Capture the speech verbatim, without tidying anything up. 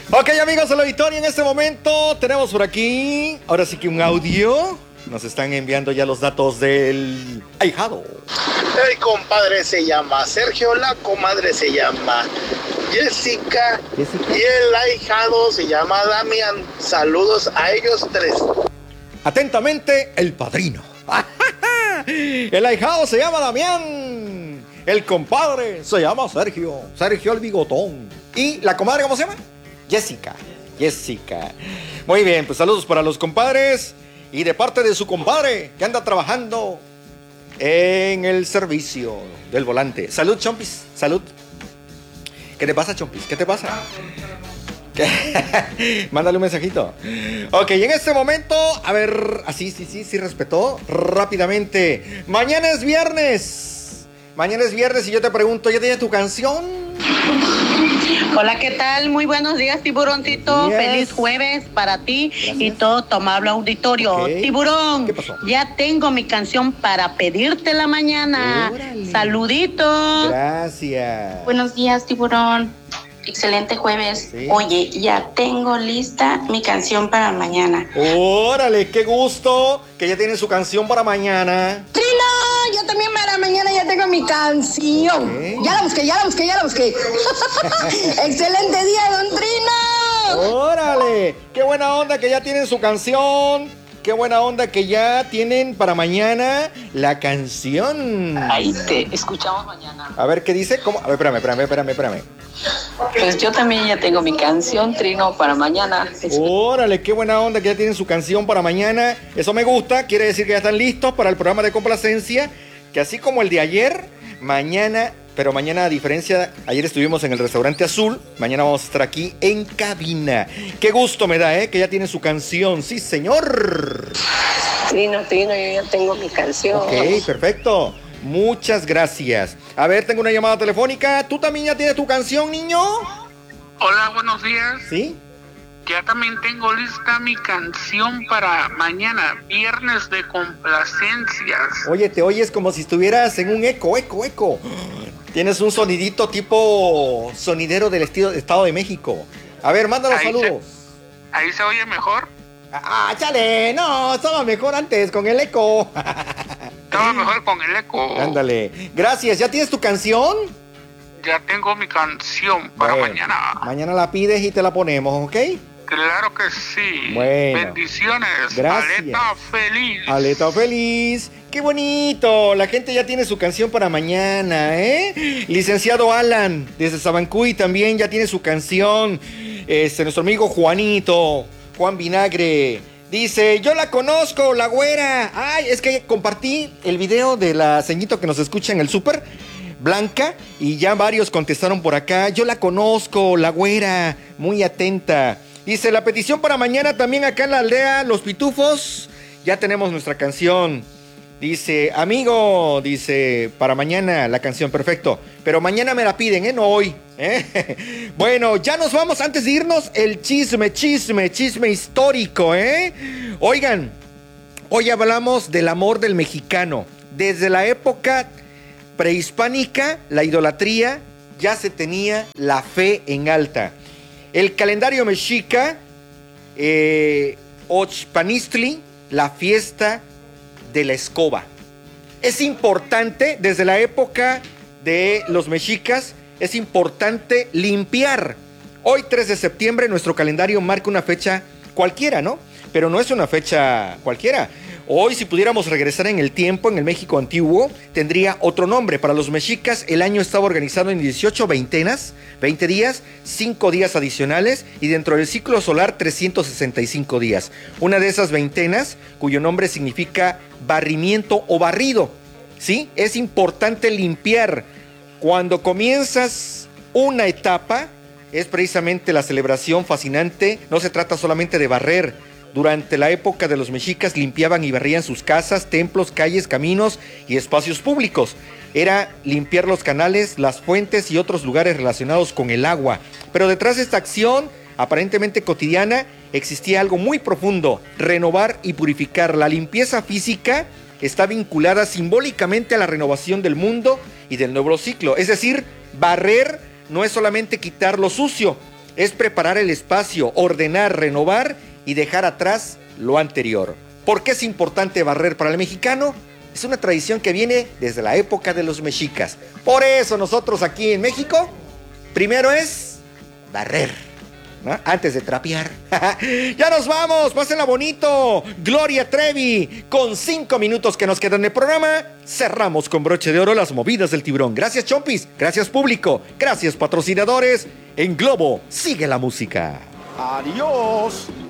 Ok, amigos de la Victoria, en este momento tenemos por aquí, ahora sí que un audio. Nos están enviando ya los datos del ahijado. El compadre se llama Sergio, la comadre se llama Jessica, Jessica y el ahijado se llama Damián. Saludos a ellos tres. Atentamente, el padrino. El ahijado se llama Damián. El compadre se llama Sergio. Sergio el bigotón. ¿Y la comadre cómo se llama? Jessica. Jessica. Muy bien, pues saludos para los compadres. Y de parte de su compadre que anda trabajando en el servicio del volante. Salud, Chompis. Salud. ¿Qué te pasa, Chompis? ¿Qué te pasa? ¿Qué? Mándale un mensajito. Ok, y en este momento, a ver, así, sí, sí, sí, respetó. Rápidamente. Mañana es viernes. Mañana es viernes y yo te pregunto, ¿ya tienes tu canción? Hola, ¿qué tal? Muy buenos días, tiburoncito. Días. Feliz jueves para ti. Gracias. Y todo tu amable auditorio. Okay. Tiburón, ¿qué pasó? Ya tengo mi canción para pedirte la mañana. Órale. Saluditos. Gracias. Buenos días, tiburón. Excelente jueves. Sí. Oye, ya tengo lista mi canción para mañana. Órale, qué gusto que ya tiene su canción para mañana. ¡Trino! Yo también para mañana ya tengo mi canción. Okay. Ya la busqué, ya la busqué, ya la busqué. ¡Excelente día, don Trino! ¡Órale! ¡Qué buena onda que ya tienen su canción! ¡Qué buena onda que ya tienen para mañana la canción! Ahí te escuchamos mañana. A ver, ¿qué dice? ¿Cómo? A ver, espérame, espérame, espérame, espérame. Pues yo también ya tengo mi canción, Trino, para mañana. ¡Órale! ¡Qué buena onda que ya tienen su canción para mañana! Eso me gusta, quiere decir que ya están listos para el programa de complacencia, que así como el de ayer, mañana... Pero mañana, a diferencia, ayer estuvimos en el Restaurante Azul, mañana vamos a estar aquí en cabina. Qué gusto me da, ¿eh? Que ya tiene su canción. ¡Sí, señor! Trino, Trino, yo ya tengo mi canción. Ok, perfecto. Muchas gracias. A ver, tengo una llamada telefónica. ¿Tú también ya tienes tu canción, niño? Hola, buenos días. ¿Sí? Ya también tengo lista mi canción para mañana, viernes de complacencias. Oye, te oyes como si estuvieras en un eco, eco, eco. Tienes un sonidito tipo sonidero del estilo, Estado de México. A ver, mándanos Ahí saludos. Se, ¿Ahí se oye mejor? Ah, chale, no, estaba mejor antes con el eco. Estaba mejor con el eco. Ándale. Gracias, ¿ya tienes tu canción? Ya tengo mi canción para bueno, mañana. Mañana la pides y te la ponemos, ¿ok? Claro que sí. Bueno. Bendiciones. Gracias. Aleta feliz. Aleta feliz. ¡Qué bonito! La gente ya tiene su canción para mañana, ¿eh? Licenciado Alan, desde Sabancuy, también ya tiene su canción. Este, nuestro amigo Juanito, Juan Vinagre, dice, yo la conozco, la güera. Ay, es que compartí el video de la ceñito que nos escucha en el súper, Blanca, y ya varios contestaron por acá. Yo la conozco, la güera, muy atenta. Dice, la petición para mañana también acá en la aldea Los Pitufos. Ya tenemos nuestra canción. Dice, amigo, dice, para mañana la canción, perfecto. Pero mañana me la piden, ¿eh? No hoy. ¿eh? Bueno, ya nos vamos. Antes de irnos, el chisme, chisme, chisme histórico, ¿eh? Oigan, hoy hablamos del amor del mexicano. Desde la época prehispánica, la idolatría, ya se tenía la fe en alta. El calendario mexica, eh, Ochpanistli, la fiesta de la escoba. Es importante, desde la época de los mexicas, es importante limpiar. Hoy, tres de septiembre, nuestro calendario marca una fecha cualquiera, ¿no? Pero no es una fecha cualquiera. Hoy, si pudiéramos regresar en el tiempo, en el México antiguo, tendría otro nombre. Para los mexicas, el año estaba organizado en dieciocho veintenas, veinte días, cinco días adicionales, y dentro del ciclo solar, trescientos sesenta y cinco días. Una de esas veintenas, cuyo nombre significa barrimiento o barrido, ¿sí? Es importante limpiar. Cuando comienzas una etapa, es precisamente la celebración fascinante. No se trata solamente de barrer. Durante la época de los mexicas limpiaban y barrían sus casas, templos, calles, caminos y espacios públicos. Era limpiar los canales, las fuentes y otros lugares relacionados con el agua. Pero detrás de esta acción, aparentemente cotidiana, existía algo muy profundo: renovar y purificar. La limpieza física está vinculada simbólicamente a la renovación del mundo y del nuevo ciclo. Es decir, barrer no es solamente quitar lo sucio, es preparar el espacio, ordenar, renovar y dejar atrás lo anterior. ¿Por qué es importante barrer para el mexicano? Es una tradición que viene desde la época de los mexicas. Por eso nosotros aquí en México, primero es barrer, ¿no? Antes de trapear. Ya nos vamos, pásenla bonito. Gloria Trevi, con cinco minutos que nos quedan en el programa, cerramos con broche de oro las movidas del tiburón. Gracias, Chompis, gracias, público, gracias, patrocinadores. En Globo, sigue la música. Adiós.